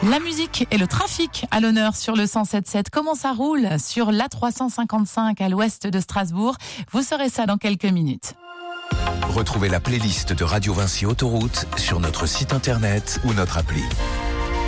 La musique et le trafic à l'honneur sur le 107.7. Comment ça roule sur l'A355 à l'ouest de Strasbourg? Vous saurez ça dans quelques minutes. Retrouvez la playlist de Radio Vinci Autoroute sur notre site internet ou notre appli.